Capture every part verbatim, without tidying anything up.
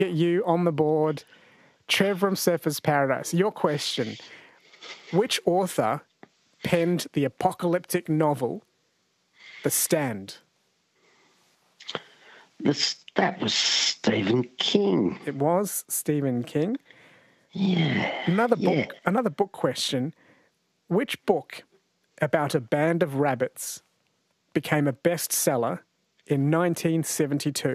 Get you on the board. Trev from Surfers Paradise. Your question. Which author penned the apocalyptic novel, The Stand? This, that was Stephen King. It was Stephen King. Yeah. Another book, yeah. another book question. Which book about a band of rabbits became a bestseller in nineteen seventy-two?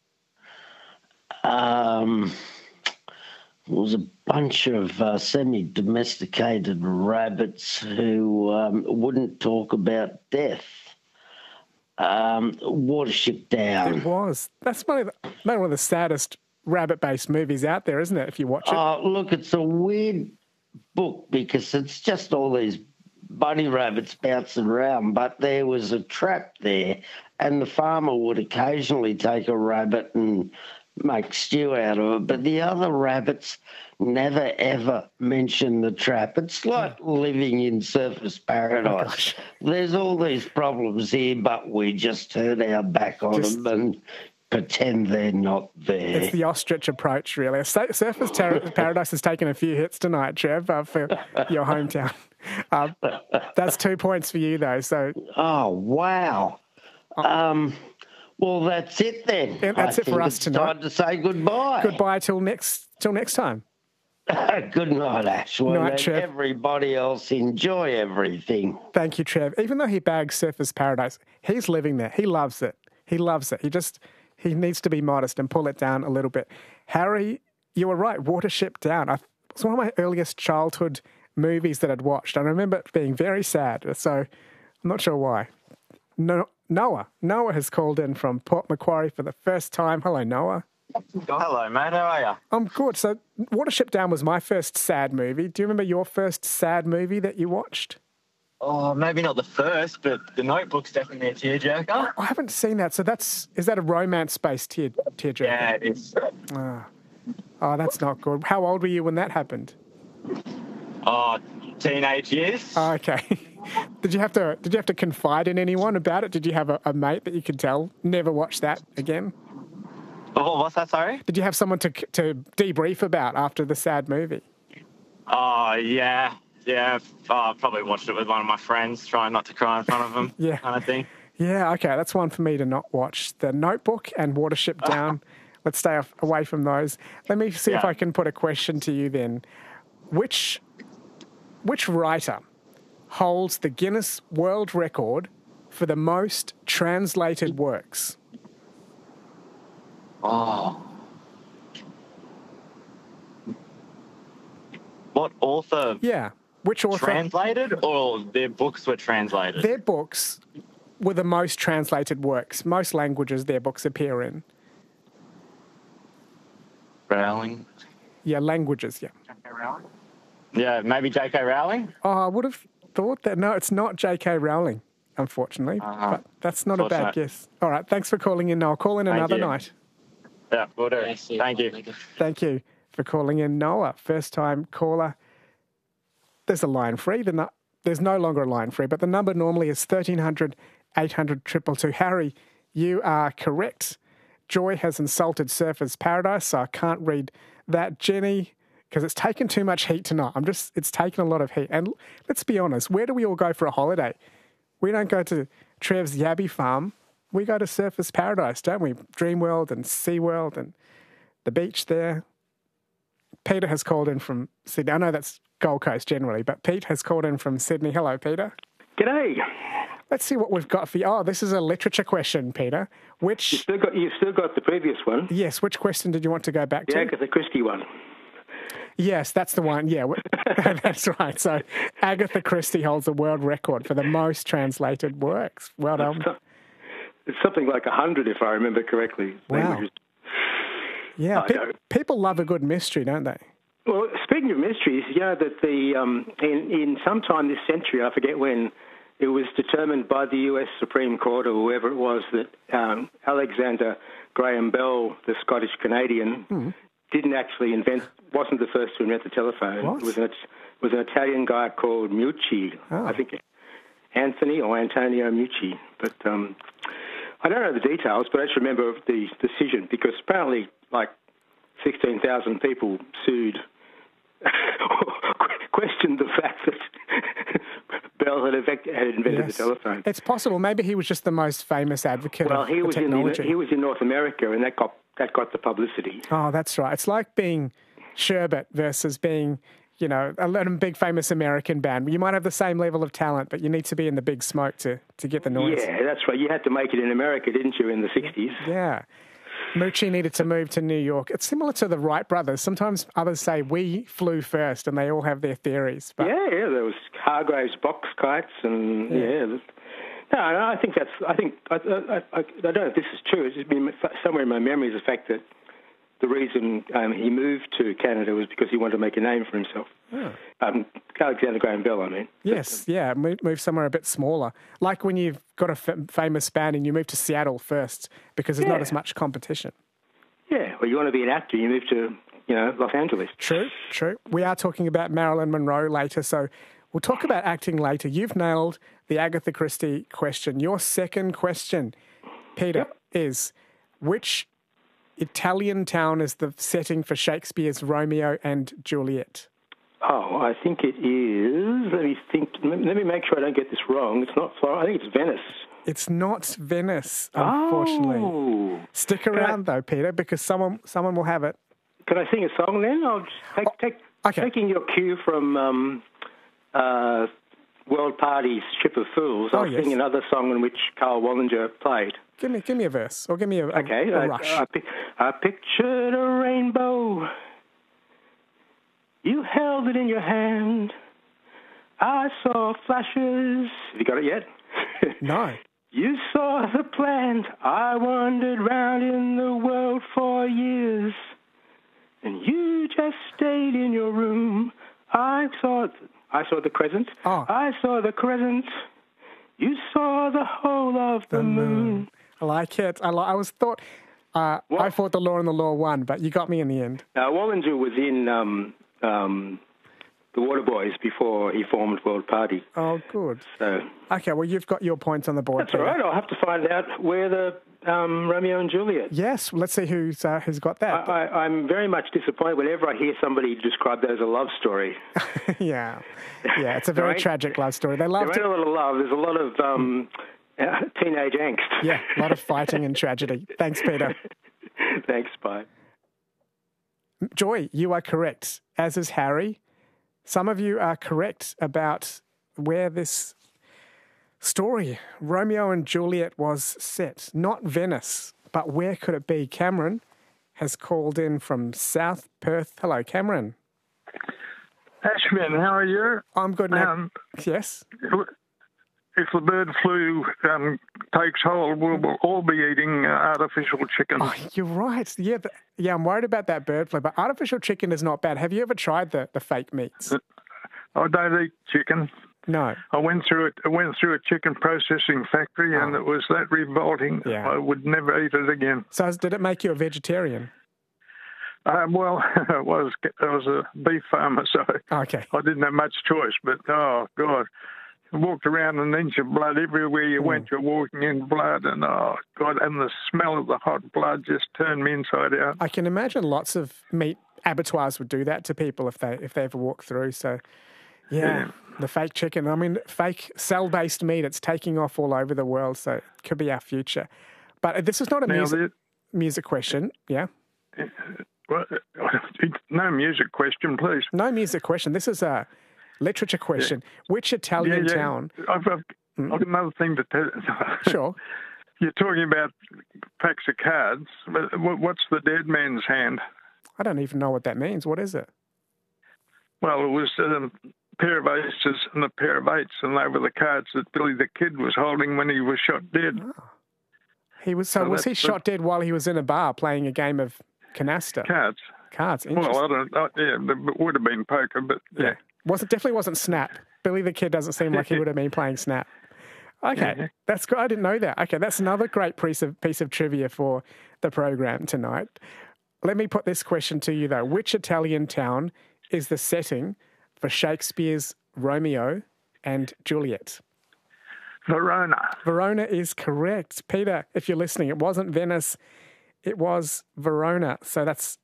Um, it was a bunch of uh, semi-domesticated rabbits who um, wouldn't talk about death. Um, Watership Down. It was. That's one of the, maybe one of the saddest rabbit-based movies out there, isn't it, if you watch it? Oh, look, it's a weird book because it's just all these bunny rabbits bouncing around, but there was a trap there, and the farmer would occasionally take a rabbit and make stew out of it, but the other rabbits never, ever mention the trap. It's like living in Surfers Paradise. Oh, there's all these problems here, but we just turn our back on just, them and pretend they're not there. It's the ostrich approach, really. Surfers Ter- Paradise has taken a few hits tonight, Trev, uh, for your hometown. Uh, that's two points for you, though. So. Oh, wow. Um... Well, that's it then. And that's I it for us it's tonight. Time to say goodbye. Goodbye till next till next time. Good night, Ashwin. Night, and Trev. Everybody else enjoy everything. Thank you, Trev. Even though he bags Surfers Paradise, he's living there. He loves it. He loves it. He just he needs to be modest and pull it down a little bit. Harry, you were right. Watership Down. I, it's one of my earliest childhood movies that I'd watched. I remember it being very sad. So I'm not sure why. No. Noah. Noah has called in from Port Macquarie for the first time. Hello, Noah. Hello, mate. How are you? I'm good. So Watership Down was my first sad movie. Do you remember your first sad movie that you watched? Oh, maybe not the first, but The Notebook's definitely a tearjerker. I haven't seen that. So that's, is that a romance-based tear, tearjerker? Yeah, it is. Oh. oh, that's not good. How old were you when that happened? Oh, teenage years. Oh, okay. Did you have to Did you have to confide in anyone about it? Did you have a, a mate that you could tell never watch that again? Oh, what's that? Sorry. Did you have someone to to debrief about after the sad movie? Oh yeah, yeah. Oh, I probably watched it with one of my friends, trying not to cry in front of them. yeah, kind of thing. Yeah. Okay, that's one for me to not watch. The Notebook and Watership Down. Let's stay off, away from those. Let me see yeah. if I can put a question to you then. Which which writer holds the Guinness World Record for the most translated works? Oh. What author? Yeah. Which author? Translated, or their books were translated? Their books were the most translated works. Most languages their books appear in. Rowling? Yeah, languages, yeah. J K Rowling? Yeah, maybe J K Rowling? Oh, I would have thought that. No, it's not J K Rowling, unfortunately. Uh-huh. But that's not a bad guess. All right, thanks for calling in. I'll call in Thank another you. night. Yeah, will do. Thank you. Thank you for calling in, Noah. First time caller. There's a line free. The no- There's no longer a line free, but the number normally is thirteen hundred, eight hundred, two two two. Harry, you are correct. Joy has insulted Surfers Paradise, so I can't read that. Jenny, because it's taken too much heat tonight. I'm just, it's taken a lot of heat. And let's be honest, where do we all go for a holiday? We don't go to Trev's Yabby Farm. We go to Surfers Paradise, don't we? Dreamworld and SeaWorld and the beach there. Peter has called in from Sydney. I know that's Gold Coast generally, but Pete has called in from Sydney. Hello, Peter. G'day. Let's see what we've got for you. Oh, this is a literature question, Peter. Which You've still got, you've still got the previous one. Yes, which question did you want to go back the to? The Agatha Christie one. Yes, that's the one. Yeah, that's right. So Agatha Christie holds the world record for the most translated works. Well done. It's something like a hundred, if I remember correctly. Wow. Languages. Yeah, pe- people love a good mystery, don't they? Well, speaking of mysteries, yeah, that the um, in, in sometime this century, I forget when, it was determined by the U S Supreme Court or whoever it was that um, Alexander Graham Bell, the Scottish Canadian, mm. didn't actually invent, wasn't the first to invent the telephone. What? It was an, it was an Italian guy called Meucci, oh. I think Anthony or Antonio Meucci. But um, I don't know the details, but I just remember the decision because apparently, like, sixteen thousand people sued, questioned the fact that Bell had, effect, had invented Yes. the telephone. It's possible. Maybe he was just the most famous advocate Well, of he the was in technology. the, he was in North America, and that got that got the publicity. Oh, that's right. It's like being Sherbet versus being, you know, a little big famous American band. You might have the same level of talent, but you need to be in the big smoke to, to get the noise. Yeah, that's right. You had to make it in America, didn't you, in the sixties? Yeah. Moochie needed to move to New York. It's similar to the Wright brothers. Sometimes others say we flew first, and they all have their theories. But Yeah, yeah. There was Hargrave's box kites, and yeah. yeah no, no, I think that's. I think I, I, I, I don't know if this is true. It's just been somewhere in my memory is the fact that the reason um, he moved to Canada was because he wanted to make a name for himself. Oh. Um, Alexander Graham Bell, I mean. Yes, yeah, move, move somewhere a bit smaller. Like when you've got a f- famous band and you move to Seattle first because there's Yeah. not as much competition. Yeah, well, you want to be an actor, you move to, you know, Los Angeles. True, true. We are talking about Marilyn Monroe later, so we'll talk about acting later. You've nailed the Agatha Christie question. Your second question, Peter, Yep. is which Italian town is the setting for Shakespeare's Romeo and Juliet? Oh, I think it is. Let me think. Let me make sure I don't get this wrong. It's not Florida. I think it's Venice. It's not Venice, unfortunately. Oh. Stick around, though, Peter, because someone someone will have it. Can I sing a song then? I'll just take, take, okay. taking your cue from um, uh, World Party's Ship of Fools. I'll Oh, yes. sing another song in which Carl Wallinger played. Give me, give me a verse, or give me a, a, Okay. a I, rush. I, pi- I pictured a rainbow. You held it in your hand. I saw flashes. Have you got it yet? No. You saw the plant. I wandered round in the world for years. And you just stayed in your room. I saw I saw the crescent. Oh. I saw the crescent. You saw the whole of the, The moon. moon. I like it. I, li- I was thought, uh, What? I thought the law and the law won, but you got me in the end. Now, Wallinger was in um, um, the Waterboys before he formed World Party. Oh, good. So Okay, well, you've got your points on the board, that's all Peter. right. I'll have to find out where the um, Romeo and Juliet. Yes, let's see who's uh, who's got that. I, I, I'm very much disappointed whenever I hear somebody describe that as a love story. yeah, yeah, it's a very Right. tragic love story. They There loved ain't a it. lot of love. There's a lot of um, uh, teenage angst. Yeah, a lot of fighting and tragedy. Thanks, Peter. Thanks, bye. Joy, you are correct, as is Harry. Some of you are correct about where this story, Romeo and Juliet, was set. Not Venice, but where could it be? Cameron has called in from South Perth. Hello, Cameron. Ashman, how are you? I'm good now. Um, Yes? if the bird flu um, takes hold, we'll, we'll all be eating uh, artificial chicken. Oh, you're right. Yeah, but, yeah, I'm worried about that bird flu, but artificial chicken is not bad. Have you ever tried the, the fake meats? I don't eat chicken. No. I went through it. I went through a chicken processing factory, and Oh. it was that revolting. Yeah. I would never eat it again. So did it make you a vegetarian? Um, well, I was I was a beef farmer, so Okay. I didn't have much choice. But oh god, I walked around an inch of blood everywhere you went. You're walking in blood, and oh god, and the smell of the hot blood just turned me inside out. I can imagine lots of meat abattoirs would do that to people if they if they ever walk through. So, yeah, Yeah. the fake chicken. I mean, fake cell-based meat. It's taking off all over the world, so it could be our future. But this is not a Now, music there- music question. Yeah, well, no music question, please. no music question. This is a literature question. Which Italian town? I've, I've, I've got another thing to tell. Sure. You're talking about packs of cards, but what- what's the dead man's hand? I don't even know what that means. What is it? Well, it was a pair of aces and a pair of eights, and they were the cards that Billy the Kid was holding when he was shot dead. He was so So was he that's- shot dead while he was in a bar playing a game of canasta Cards. cards? Interesting. Well, I don't know. Yeah, it would have been poker, but yeah. Yeah. Wasn't definitely wasn't Snap. Billy the Kid doesn't seem like he would have been playing Snap. Okay, Yeah. that's good. I didn't know that. Okay, that's another great piece of piece of trivia for the program tonight. Let me put this question to you though: which Italian town is the setting for Shakespeare's Romeo and Juliet? Verona. Verona is correct, Peter. If you're listening, it wasn't Venice; it was Verona. So that's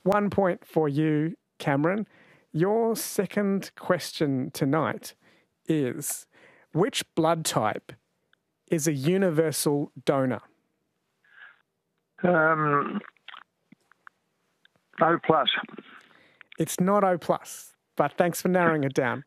One point for you, Cameron. Your second question tonight is, which blood type is a universal donor? Um, O plus. It's not O plus, but thanks for narrowing it down.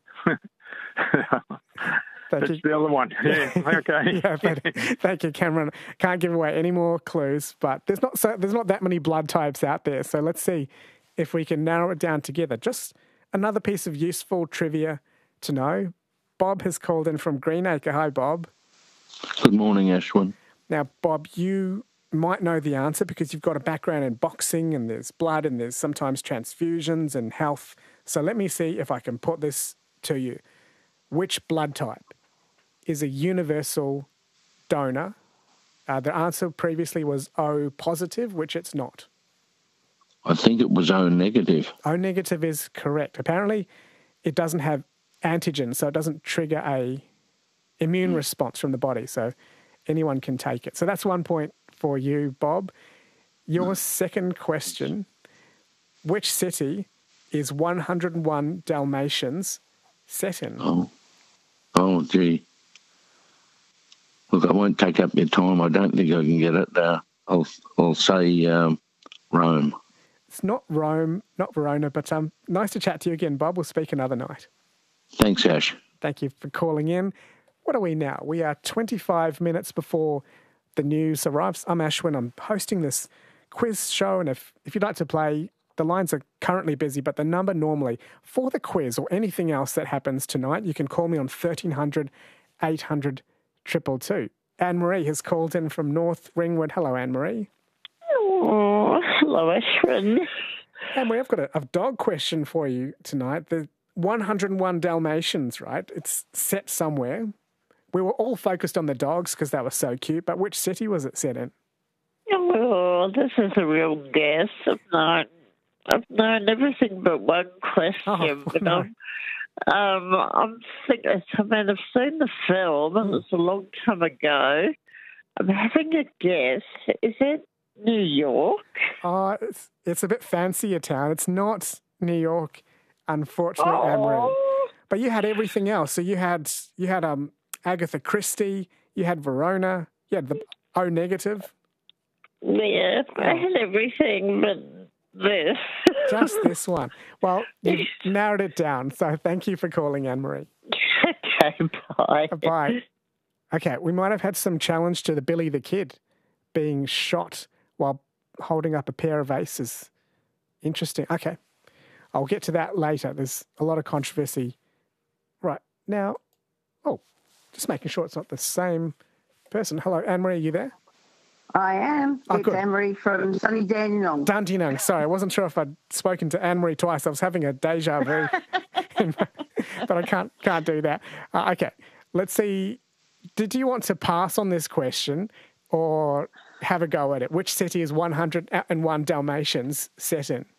Thank That's you. the other one. Yeah, okay. yeah, but, thank you, Cameron. Can't give away any more clues, but there's not so there's not that many blood types out there. So let's see if we can narrow it down together. Just another piece of useful trivia to know. Bob has called in from Greenacre. Hi, Bob. Good morning, Ashwin. Now, Bob, you might know the answer because you've got a background in boxing and there's blood and there's sometimes transfusions and health. So let me see if I can put this to you. Which blood type is a universal donor? Uh, the answer previously was O positive, which it's not. I think it was O negative. O negative is correct. Apparently, it doesn't have antigen, so it doesn't trigger a immune mm. response from the body. So anyone can take it. So that's one point for you, Bob. Your mm. second question, which city is one hundred and one Dalmatians set in? Oh, oh, gee. Look, I won't take up your time. I don't think I can get it. Uh, I'll, I'll say um, Rome. It's not Rome, not Verona, but um, nice to chat to you again, Bob. We'll speak another night. Thanks, Ash. Thank you for calling in. What are we now? We are twenty-five minutes before the news arrives. I'm Ashwin. I'm hosting this quiz show, and if, if you'd like to play, the lines are currently busy, but the number normally for the quiz or anything else that happens tonight, you can call me on thirteen hundred, eight hundred, two two two. Anne-Marie has called in from North Ringwood. Hello, Anne-Marie. Oh, hello, Ashwin. Anne-Marie, I've got a, a dog question for you tonight. The one hundred and one Dalmatians, right? It's set somewhere. We were all focused on the dogs because they were so cute, but which city was it set in? Oh, this is a real guess. I've known, I've known everything but one question. Oh, but no. I'm, um, I'm thinking, I mean, I've seen the film, and it's a long time ago. I'm having a guess. Is it New York? Oh, it's, it's a bit fancy a town. It's not New York, unfortunately, oh. Anne-Marie. But you had everything else. So you had you had um Agatha Christie, you had Verona, you had the O negative. Yeah, I had everything but this. Just this one. Well, you narrowed it down. So thank you for calling, Anne-Marie. Okay, bye. Bye. Okay, we might have had some challenge to the Billy the Kid being shot while holding up a pair of aces. Interesting. Okay. I'll get to that later. There's a lot of controversy. Right. Now, oh, just making sure it's not the same person. Hello, Anne-Marie, are you there? I am. Oh, it's good. Anne-Marie from sunny Dandenong. Dandenong. Sorry, I wasn't sure if I'd spoken to Anne-Marie twice. I was having a deja vu, but I can't can't do that. Uh, okay, let's see. Did you want to pass on this question or have a go at it? Which city is one hundred and one Dalmatians set in?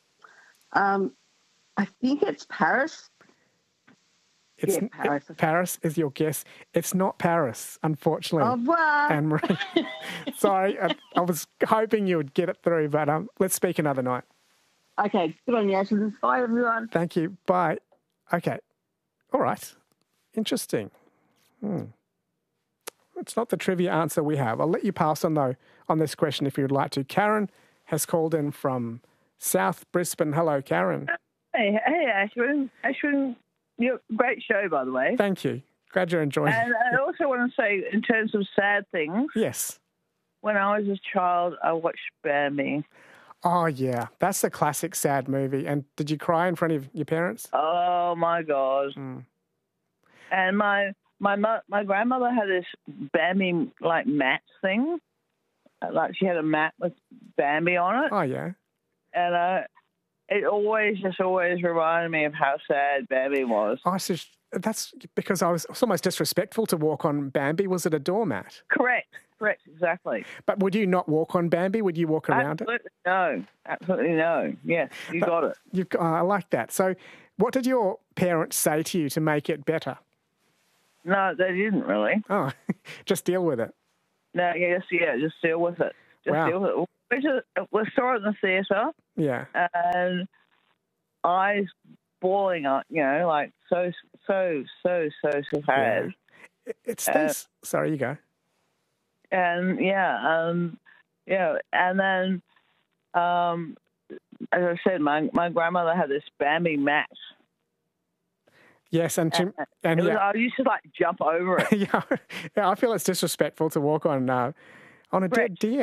Um, I think it's Paris. It's, yeah, Paris. It, Paris is your guess. It's not Paris, unfortunately. Au revoir. Anne-Marie. Sorry, I, I was hoping you would get it through, but um, let's speak another night. Okay, good on you, Ashton. Bye, everyone. Thank you. Bye. Okay. All right. Interesting. Hmm. It's not the trivia answer we have. I'll let you pass on, though, on this question if you'd like to. Karen has called in from South Brisbane. Hello, Karen. Hey, hey, Ashwin. Ashwin, you're a great show, by the way. Thank you. Glad you're enjoying and it. And I also want to say, in terms of sad things. Yes. When I was a child, I watched Bambi. Oh, yeah. That's a classic sad movie. And did you cry in front of your parents? Oh, my God. Mm. And my my mo- my grandmother had this Bambi, like, mat thing. Like, she had a mat with Bambi on it. Oh, yeah. And uh, it always, just always reminded me of how sad Bambi was. Oh, so that's because I was, it was almost disrespectful to walk on Bambi. Was it a doormat? Correct. Correct, exactly. But would you not walk on Bambi? Would you walk around Absolutely it? No. Absolutely no. Yes, you but got it. You, oh, I like that. So what did your parents say to you to make it better? No, they didn't really. Oh, just deal with it. No, yes, yeah, just deal with it. Just wow. deal with it. went to, we saw it in the theatre, Yeah. and eyes bawling up, you know, like so, so, so, so sad. Yeah. It, it stays. Uh, sorry, you go. And yeah, um, yeah, and then, um, as I said, my my grandmother had this Bambi mat. Yes, and, and, and it was, yeah. I used to like jump over it. yeah, yeah, I feel it's disrespectful to walk on uh, on a dead deer.